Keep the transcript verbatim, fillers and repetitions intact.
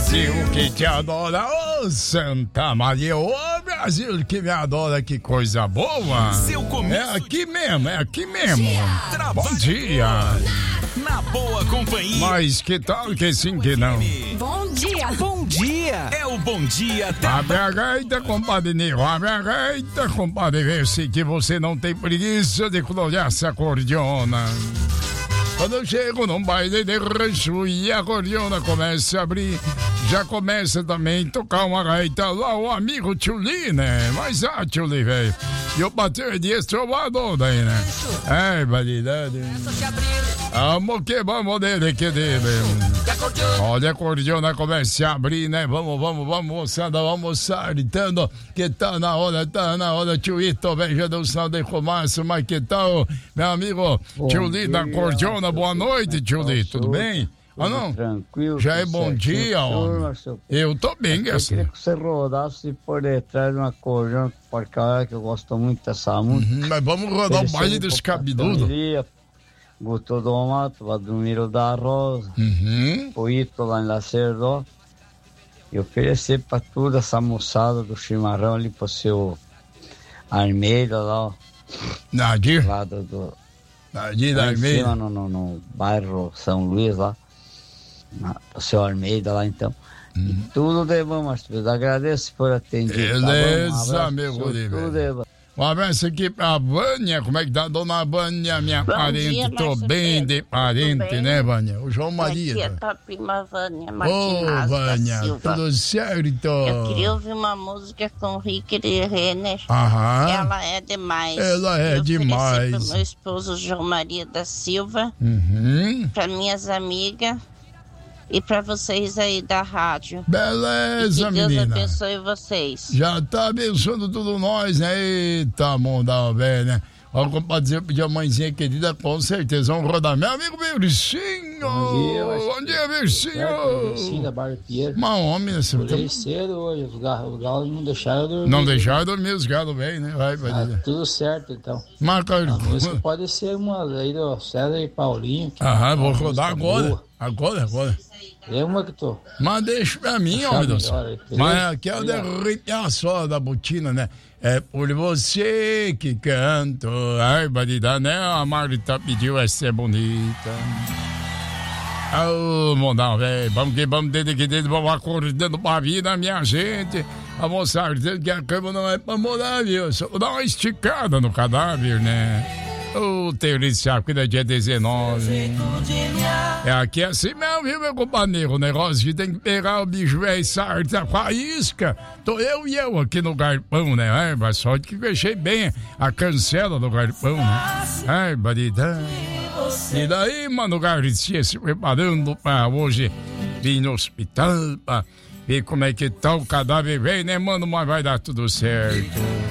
Brasil que te adora, ô oh, Santa Maria, ô oh, Brasil que me adora, que coisa boa. Seu começo. É aqui mesmo, é aqui mesmo. Dia. Bom dia. Na boa companhia. Mas que tal que sim que não? Bom dia. Bom dia. É o bom dia da... Abre a gaita, compadre Nero, abre a gaita, compadre, vê se que você não tem preguiça de colocar essa acordeona. Quando eu chego num baile de rancho e a acordeona começa a abrir, já começa também a tocar uma gaita lá, o amigo Tchuli, né? Mas ah, Tchuli, velho. E o bater de estrovador daí, né? É, validade. Amo que vamos dele, que dele. Olha a acordeona começa a abrir, né? Vamos, vamos, vamos, moçada, vamos gritando que tá na hora, tá na hora, Tchuito, velho, já deu sinal de fumaça, mas que tal, meu amigo Tchuli da acordeona, boa noite, Tchuli, tudo bem? Ah, não? Tranquilo. Já é bom dia, ó. Eu tô bem, Eu queria que você rodasse por detrás de uma acordeona, porque que eu gosto muito dessa música. Uhum, mas vamos rodar o baile dos cabeludos. Guto do Mato, Valdomiro da Rosa, uhum. o Ito lá em Lacerdó. E oferecer pra toda essa moçada do chimarrão ali pro seu Almeida lá, ó. Nadir? Lá do... do Nadir da Almeida? Cima, no, no, no bairro São Luís lá. Na, pro seu Almeida lá, então. Uhum. E tudo de bom, Marcelo. Agradeço por atender. Beleza, tá meu Rodrigo. Tudo de bom. Um abraço aqui pra Vânia. Como é que tá, dona Vânia, minha Bom parente? dia, Tô bem de parente, né, Vânia? O João Maria. Aqui é tua prima Vânia Ô, Martinaz Vânia, da Silva. tudo certo? Eu queria ouvir uma música com Rick e Renner. Aham. Ela é demais. Ela é eu demais. Pro meu esposo João Maria da Silva, uhum. pra minhas amigas e pra vocês aí da rádio. Beleza, e que Deus menina. abençoe vocês. Já tá abençoando tudo nós, né? Eita, mundão, velho, né? Ó, compadre, pedir a mãezinha querida, com certeza vamos rodar. Meu amigo Vircinho! Bom dia, Bom dia, Vircinho! Vircinho da Barra Pinheiro. Uma homem, né? Acordei cedo hoje, os galos, os galos não deixaram eu dormir. Não deixaram eu dormir, os galos bem, né? Vai, vai. Ah, tudo certo, então. Marca... A música pode ser uma aí do César e Paulinho. Aham, vou rodar agora. Boa. Agora, agora. É uma que tô. Mas deixa pra mim, homem do céu. Mas aqui é o de arrepiar só da botina, né? É por você que canto. Ai, bandida, né? A Marita pediu essa é bonita. Ô, oh, mondão, velho. Vamos que vamos desde que desde vamos acordando pra vida, minha gente. A moçada dizendo que a cama não é pra morar, viu? Só dá uma esticada no cadáver, né? O Tericiar, que é dia dezenove. É aqui assim mesmo, viu, meu companheiro? O negócio que tem que pegar o bicho velho sarta com a isca. Tô eu e eu aqui no garpão, né? É, mas só que fechei bem a cancela do garpão, né? Ai, baridão. E daí, mano, o Garcia se preparando pra hoje vir no hospital pra ver como é que tá o cadáver velho, né, mano? Mas vai dar tudo certo.